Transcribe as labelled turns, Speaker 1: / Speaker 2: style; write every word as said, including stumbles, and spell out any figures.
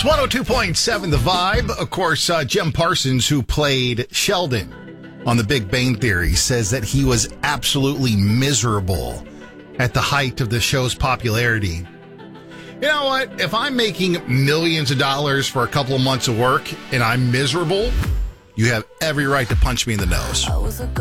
Speaker 1: It's one oh two point seven The Vibe. Of course, uh, Jim Parsons, who played Sheldon on The Big Bang Theory, says that he was absolutely miserable at the height of the show's popularity. You know what? If I'm making millions of dollars for a couple of months of work and I'm miserable, you have every right to punch me in the nose.